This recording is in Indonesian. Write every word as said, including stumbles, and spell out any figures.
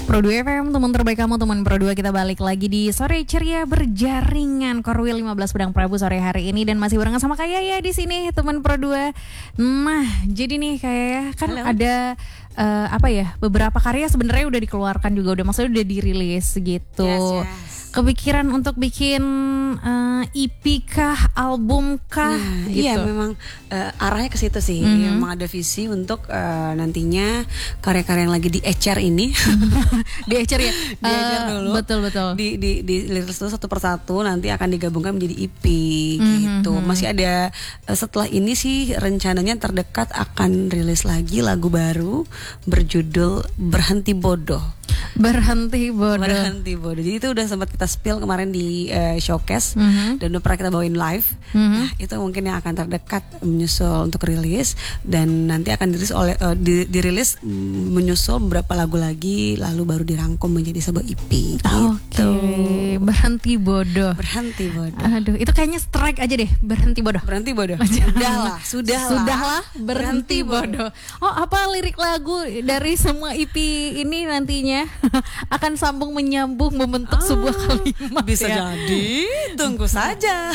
Pro dua F M, teman terbaik kamu, teman Pro dua. Kita balik lagi di Sore Ceria Berjaringan Korwil lima belas Pedang Prabu sore hari ini. Dan masih barengan sama Kaya ya di sini, teman Pro dua. Nah, jadi nih Kaya kan Halo. ada uh, apa ya, beberapa karya sebenarnya udah dikeluarkan juga, udah maksudnya udah dirilis gitu. Yes, yes. Kepikiran untuk bikin uh, E P kah, album kah? Nah, gitu. Iya, memang uh, arahnya ke situ sih. Mm-hmm. Memang ada visi untuk uh, nantinya karya-karya yang lagi diecer ini, diecer ya, diecer uh, dulu. Betul betul. Di di diliris dulu satu persatu, nanti akan digabungkan menjadi E P mm-hmm. gitu. Masih ada uh, setelah ini sih rencananya terdekat akan rilis lagi lagu baru berjudul Berhenti Bodoh. Berhenti bodoh. Berhenti bodoh. Jadi itu udah sempat kita spill kemarin di uh, showcase mm-hmm. dan udah pernah kita bawain live. Mm-hmm. Nah, itu mungkin yang akan terdekat menyusul untuk rilis, dan nanti akan dirilis oleh uh, di, dirilis mm, menyusul beberapa lagu lagi, lalu baru dirangkum menjadi sebuah E P. Gitu. Oke, okay. Berhenti bodoh. Berhenti bodoh. Aduh, itu kayaknya strike aja deh. Berhenti bodoh. Berhenti bodoh. Sudahlah, sudahlah. Sudahlah, berhenti, berhenti bodoh. bodoh. Oh, apa lirik lagu dari semua E P ini nantinya akan sambung menyambung membentuk oh, sebuah kalimat? Bisa ya? jadi, tunggu saja.